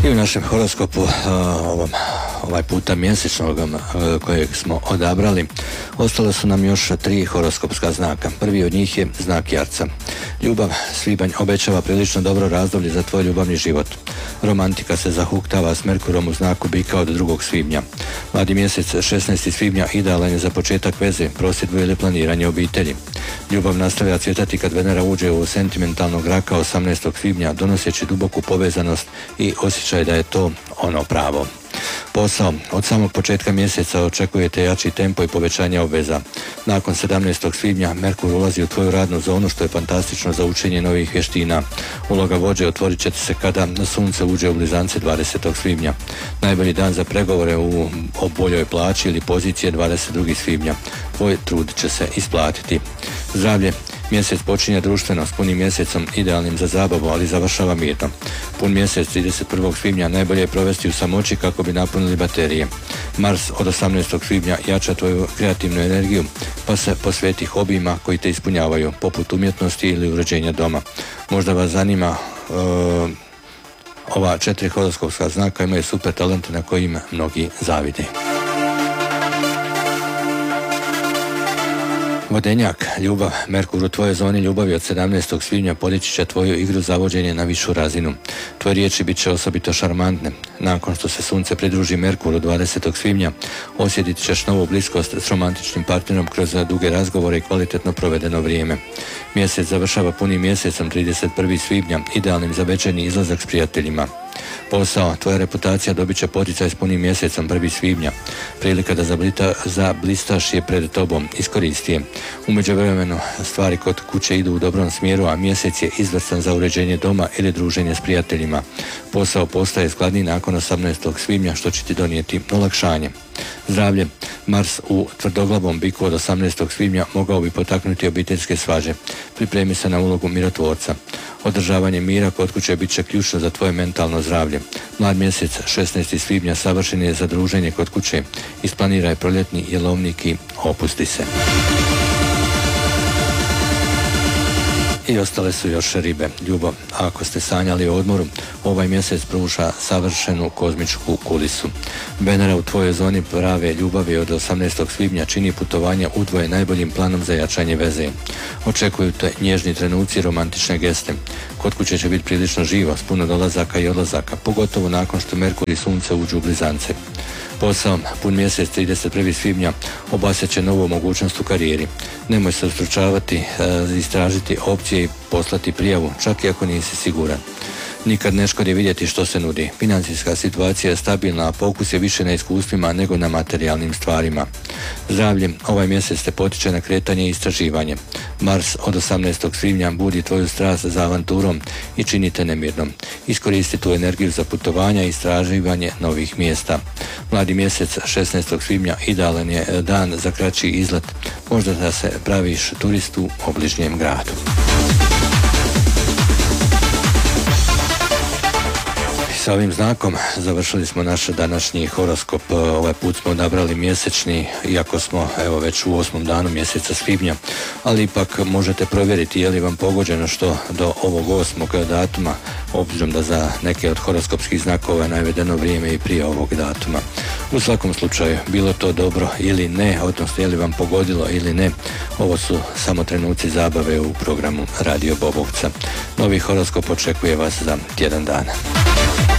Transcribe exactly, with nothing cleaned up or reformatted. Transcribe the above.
I u našem horoskopu uh, ovom, ovaj puta mjesečnog uh, kojeg smo odabrali, ostalo su nam još tri horoskopska znaka. Prvi od njih je znak Jarca. Ljubav, svibanj obećava prilično dobro razdoblje za tvoj ljubavni život. Romantika se zahuktava s Merkurom u znaku Bika od drugog svibnja. Mladi mjesec šesnaestog svibnja idealan je za početak veze, prosjedbu ili planiranje obitelji. Ljubav nastavlja cvjetati kad Venera uđe u sentimentalnog raka osamnaestog svibnja, donoseći duboku povezanost i osjećaj da je to ono pravo. Posao. Od samog početka mjeseca očekujete jači tempo i povećanje obveza. Nakon sedamnaestog svibnja Merkur ulazi u tvoju radnu zonu, što je fantastično za učenje novih vještina. Uloga vođe otvorit će se kada sunce uđe u blizance dvadesetog svibnja. Najbolji dan za pregovore u o boljoj plaći ili pozicije dvadeset drugog svibnja. Tvoj trud će se isplatiti. Zdravlje. Mjesec počinje društveno s punim mjesecom, idealnim za zabavu, ali završava mirno. Pun mjesec trideset prvog svibnja najbolje je provesti u samoći kako bi napunili baterije. Mars od osamnaestog svibnja jača tvoju kreativnu energiju, pa se posveti hobijima koji te ispunjavaju, poput umjetnosti ili uređenja doma. Možda vas zanima uh, ova četiri horoskopska znaka imaju super talente na kojima mnogi zavide. Vodenjak, ljubav. Merkur u tvojoj zoni ljubavi od sedamnaestog svibnja podići će tvoju igru za vođenje na višu razinu. Tvoje riječi bit će osobito šarmantne. Nakon što se sunce pridruži Merkuru dvadesetog svibnja, osjetit ćeš novu bliskost s romantičnim partnerom kroz duge razgovore i kvalitetno provedeno vrijeme. Mjesec završava punim mjesecom trideset prvog svibnja, idealnim za večernji izlazak s prijateljima. Posao, tvoja reputacija dobit će poticaj s punim mjesecom prvog svibnja. Prilika da zablita, zablistaš je pred tobom, iskoristi je. U međuvremenu stvari kod kuće idu u dobrom smjeru, a mjesec je izvrstan za uređenje doma ili druženje s prijateljima. Posao postaje skladniji nakon osamnaestog svibnja, što će ti donijeti olakšanje. Zdravlje. Mars u tvrdoglavom Biku od osamnaestog svibnja mogao bi potaknuti obiteljske svađe. Pripremi se na ulogu mirotvorca. Održavanje mira kod kuće bit će ključno za tvoje mentalno zdravlje. Mlad mjesec šesnaestog svibnja savršen je za druženje kod kuće. Isplaniraj proljetni jelovnik i opusti se. I ostale su još ribe. Ljubav. Ako ste sanjali o odmoru, ovaj mjesec pruža savršenu kozmičku kulisu. Venera u tvojoj zoni prave ljubavi od osamnaestog svibnja čini putovanje udvoje najboljim planom za jačanje veze. Očekuju te nježni trenuci i romantične geste. Kod kuće će biti prilično živo, s puno dolazaka i odlazaka, pogotovo nakon što Merkur i sunce uđu u blizance. Posao, pun mjesec trideset prvog svibnja obasjet će novu mogućnost u karijeri. Nemoj se ustručavati, istražiti opcije i poslati prijavu, čak i ako nisi siguran. Nikad ne škodi vidjeti što se nudi. Financijska situacija je stabilna, a fokus je više na iskustvima nego na materijalnim stvarima. Zdravlje, ovaj mjesec te potiče na kretanje i istraživanje. Mars od osamnaestog svibnja budi tvoju strast za avanturom i čini te nemirnom. Iskoristi tu energiju za putovanja i istraživanje novih mjesta. Mladi mjesec šesnaestog svibnja idealan je dan za kraći izlet, možda da se praviš turistu u obližnjem gradu. Sa ovim znakom završili smo naš današnji horoskop. Ovaj put smo odabrali mjesečni, iako smo evo već u osmom danu mjeseca svibnja, ali ipak možete provjeriti je li vam pogođeno što do ovog osmog datuma, obzirom da za neke od horoskopskih znakova je navedeno vrijeme i prije ovog datuma. U svakom slučaju, bilo to dobro ili ne, odnosno je li vam pogodilo ili ne, ovo su samo trenuci zabave u programu Radio Bobovca. Novi horoskop očekuje vas za tjedan dana.